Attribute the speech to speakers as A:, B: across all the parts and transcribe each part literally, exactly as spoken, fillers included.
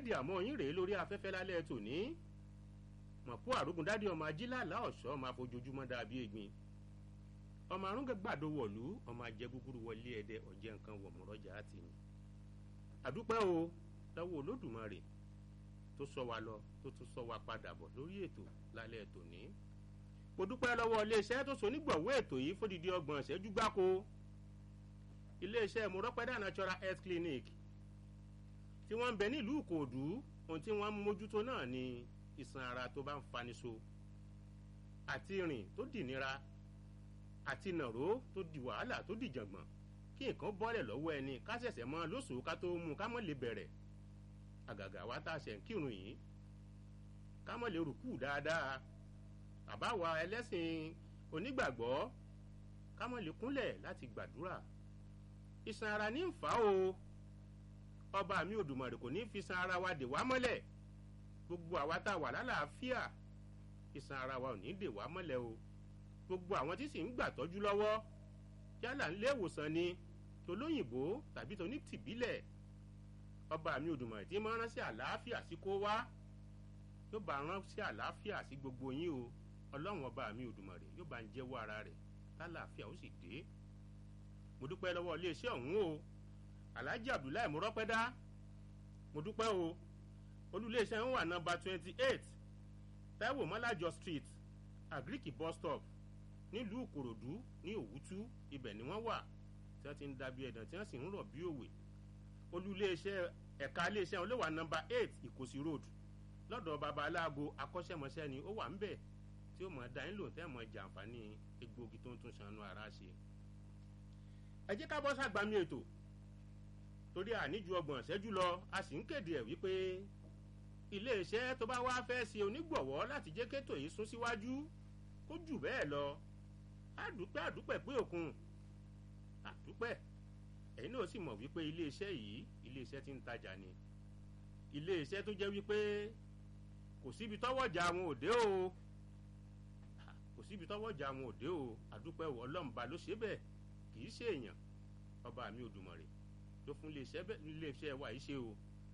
A: di àmọ́ yín rèé lórí afẹ́fẹ́ lálẹ́ tòní mọ̀pó àrógundádé ọmọ ajílàlá ọ̀ṣọ́ ọmọ afojoojúmọ́ dàbí egbin ọmọ arúngẹ́gbàdo wọ̀lú ọmọ ajẹ́ gúgúrú wọlé ẹdẹ ọ̀jẹ̀ nǹkan wọ̀mọ̀rọ̀jà àti ni àdúpẹ́ o lọ́wọ́ olódùmarè tó sọ wa lọ tó tún sọ wa padà bọ̀ lórí ètò lálẹ́ tòní mo dúpẹ́ lọ́wọ́ iléeṣẹ́ tó so nígbọ̀wọ́ ètò yìí fódìdí ọgbọ̀n ìṣẹ́jú gbáko iléeṣẹ́ Mọ́rọ́pẹ́dà Natural Health Clinic tí wọ́n ń bẹ nílùú Ìkòròdú ohun tí wọ́n ń mójútó náà ni ìṣàn ara tó bá ń faniṣo àti rìn tó dìnira àti nàró tó di wàhálà tó di jàngbọ̀n kí nǹkan bọ́lẹ̀ lọ́wọ́ ẹni ká ṣẹ̀ṣẹ̀ mọ́ lóṣù ká tó mú ká mọ́ lè bẹ̀rẹ̀ àgàgà wa tá a ṣẹ̀ ń kírun yìí ká mọ́ lè rùkú dáadáa àbáwa ẹlẹ́sìn onígbàgbọ́ ká mọ́ lè kúnlẹ̀ láti gbàdúrà ìṣàn ara ní ń fà o ọba mi Òdùmarè kò ní fi ṣàn ara wa dè wá mọ́lẹ̀ gbogbo àwa tá a wà lálàáfíà ìṣàn ara wa ò ní dè wá mọ́lẹ̀ o gbogbo àwọn tí sì ń gbà tọ́jú lọ́wọ́ yálà ńlé ìwòsàn ni tolóyìnbó tàbí tóní tìbílẹ̀ ọba mi Òdùmarè tí máa rán sí àlàáfíà sí kó wá yóò bá rán sí àlàáfíà sí gbogbo yín o ọlọ́run ọba mi Òdùmarè yóò bá ń jẹ́wọ́ ara rẹ̀ lálàáfíà ó sì dé mo dúpẹ́ lọ́wọ́ iléeṣẹ́ ọ̀hún o Alhaji Abdullahi Mọ́rọ́pẹ́dá mo dúpẹ́ o olúléeṣẹ́ ń wà nọ́mbà twenty eight Táíwò Mọ́lájọ street Agriki bus stop nílùú Ìkòròdú ní Òwútú ibẹ̀ ni wọ́n wà tí wọ́n ti ń dàbí ẹ̀dàn tí wọ́n sì ń rọ̀ bí òwe olúléeṣẹ́ ẹ̀ka iléeṣẹ́ olówà nọ́mbà eight Ìkòsí road lọ́dọ̀ baba aláàgọ́ akọ́ṣẹ́mọṣẹ́ ni ó wà ń bẹ̀ tí ó mọ̀ dá yín lò tẹ́ mọ̀ jàǹfààní egbòogi tó ń tún ṣanú ara ṣe. ẹ jẹ́ ká bọ́ sàgbàmì ètò torí àníjú ọgbọ̀n ìṣẹ́jú lọ a sì ń kéde ẹ̀ wípé iléeṣẹ́ tó bá wá fẹ́ ṣe onígbọ̀wọ́ láti jẹ́ kétò yìí sún síwájú kó jù bẹ́ẹ̀ lọ àdúpẹ́ àdúpẹ́ pé òkun àdúpẹ́ ẹ̀yin náà sì mọ̀ wípé iléeṣẹ́ yìí iléeṣẹ́ tí ń tajà ni iléeṣẹ́ tó jẹ́ wípé kò síbi tọ́wọ́jà àwọn òde o kò síbi tọ́wọ́jà àwọn òde o àdúpẹ́ wọ ọlọ́mùbá ló ṣe bẹ́ẹ̀ kì í ṣe èèyàn ọba mi Òdùmarè ló fún iléeṣẹ́ wa yìí ṣe o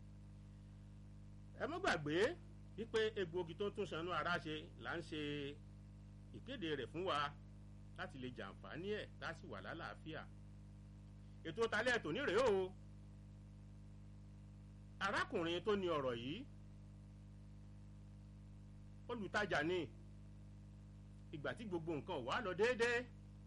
A: ẹ mọ́ gbàgbé wípé egbòogi tó ń tún ṣanú ara ṣe là ń ṣe ìkéde rẹ̀ fún wa láti lè jàǹfààní ẹ̀ láti wà lálàáfíà ètò talẹ́ tòní rèé o arákùnrin tó ní ọ̀rọ̀ yìí olùtajà ni ìgbà tí gbogbo nǹkan wà lọ déédéé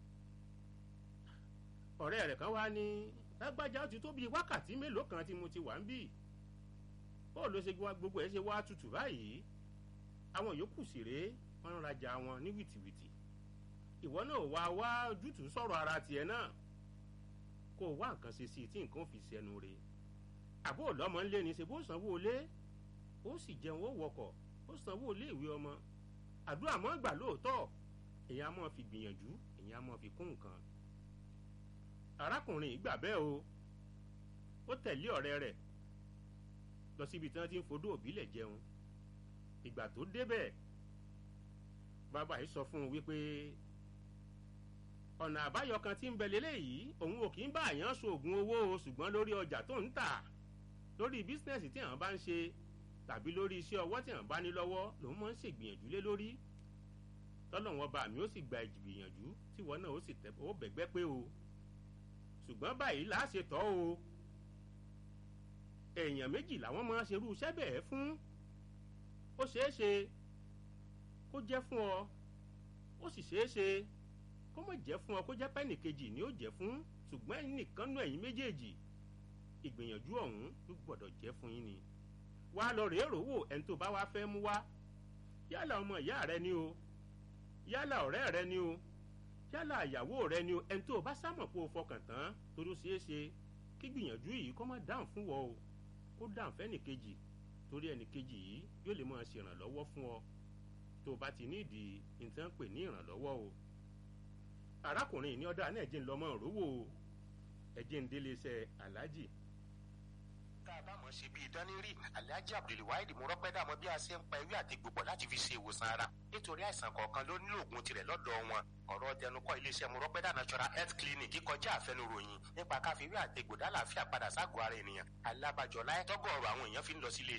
A: ọ̀rẹ́ rẹ̀ kan wá ní lágbájá ó ti tó bíi wákàtí mélòó kan tí mo ti wà ń bì bó ló ṣe gbogbo ẹ̀ ṣe wá tutù báyìí àwọn yòókù sì rèé wọ́n ń rajà wọn ní wìtìwìtì ìwọ náà wá wá ojútùú sọ̀rọ̀ ara tiẹ̀ náà kó o wá nǹkan ṣe sí i tí nǹkan fi ṣẹnu re àbó ọlọ́mọ ńlé ni ṣe bó sanwó ilé ó sì jẹun ó wọkọ̀ ó sanwó ilé ìwé ọmọ àdúrà mọ́ gbà lóòótọ́ èyàn á mọ́ fi gbìyànjú èyàn á mọ́ fi kún nǹkan arákùnrin ìgbà bẹ́ẹ̀ o ó tẹ̀lé ọ̀rẹ́ rẹ̀ lọ síbi tí wọ́n ti ń fodó òbílẹ̀ jẹun ìgbà tó débẹ̀ bàbá yìí sọ fún un wípé ọ̀nà àbáyọ kan tí ń bẹ lélẹ́yìí òun ò kì í bá àyàn ṣoògùn owó o ṣùgbọ́n lórí ọjà tó ń tà lórí bísínẹ́sì tí àwọn bá ń ṣe tàbí lórí iṣẹ́ ọwọ́ tí àwọn bá ní lọ́wọ́ lòun máa ń ṣègbìyànjú lé lórí tọ́lọ́wọ́n bá mi ó sì gba ìgbìyànjú tíwọ́ náà ó sì tẹ̀ ó bẹ̀gbẹ́ pé o ṣùgbọ́n báyìí là á ṣe tọ́ o èèyàn méjì làwọn máa ń ṣerú iṣẹ́ bẹ́ẹ̀ fún ó ṣeé ṣe kó jẹ́ fún ọ ó sì ṣeé ṣe kó má jẹ́ fún ọ kó jẹ́ pẹ́ẹ́nì kejì ni ó jẹ́ fún ṣùgbọ́n ẹnìkan nú ẹ̀yin méjèèjì ìgbìyànjú ọ̀hún ló gbọ́dọ̀ jẹ́ fún yín ni wá lọ rèé ròwò ẹni tó bá wá fẹ́ mú wá yálà ọmọ ìyá rẹ ni o yálà ọ̀rẹ́ rẹ ni o yálà ìyàwó rẹ ni o ẹni tó bá sámọ̀ pé o fọkàn tán torí ó ṣeé ṣe kí gbìyànjú yìí kó má dáhùn fún wọ o kó dáhùn fẹ́nì kejì torí ẹnì kejì yìí yóò lè máa ṣèrànlọ́wọ́ fún ọ tó o bá ti ní ìdí nǹkan pè ní ìrànlọ́wọ́ o arákùnrin ní ọ̀dà náà ẹ̀jẹ̀ ń lọ́mọ òrówó ẹ̀jẹ̀ ń délé iṣẹ́ aláàjì.
B: tá a bá mọ̀ ṣe bí ìdánirì Alhaji Abdulwahid Mọ́rọ́pẹ́dà mọ̀ bí a ṣe ń pa ewé àti gbogbo láti fi ṣe ìwòsàn ara nítorí àìsàn kọ̀ọ̀kan ló nílò ògùn tirẹ̀ lọ́dọ̀ wọn ọ̀rọ̀ tẹnukọ́ iléeṣẹ́ Mọ́rọ́pẹ́dà Natural Health Clinic kọjá àfẹnuròyìn nípa káfíwé àti gbòdà àlàáfíà padà ságọ́ ara ènìyàn alábàjọ́ láyé tọ́gọ̀ ọ̀rọ̀ àwọn èèyàn fi ń lọ sí ilé